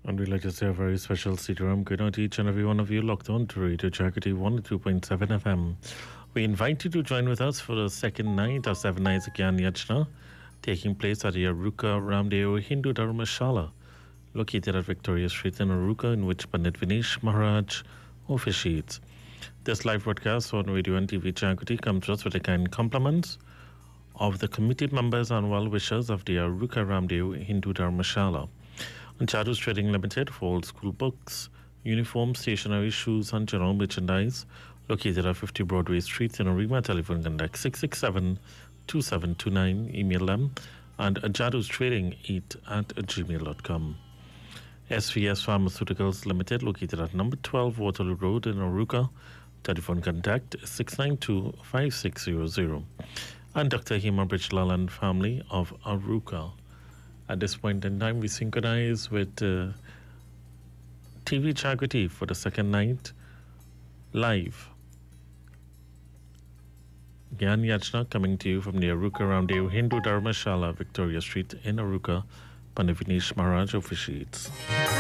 And we'd like to say a very special Sitaram good night to each and every one of you locked on to Radio Jagrati 102.7 FM. We invite you to join with us for the second night of 7 nights of Gyan Yajna, taking place at the Aruka Ramdeo Hindu Dharmashala, located at Victoria Street in Aruka, in which Pandit Vinesh Maharaj officiates. This live broadcast on Radio and TV Jagrati comes to us with the kind compliments of the committee members and well-wishers of the Aruka Ramdeo Hindu Dharmashala. And Charu's Trading Limited for all school books, uniforms, stationery, shoes and general merchandise, located at 50 Broadway Street in Arima. Telephone contact 667-2729. Email them and jadustrading8@gmail.com. SVS Pharmaceuticals Limited, located at number 12 Waterloo Road in Aruka. Telephone contact 692-5600. And Dr. Hema Brijlal and family of Aruka. At this point in time, we synchronize with TV Jagrati for the second night live. Gyan Yajna coming to you from the Aruka Ramdeo Hindu Dharmashala, Victoria Street in Aruka. Pandit Vinesh Maharaj officiates.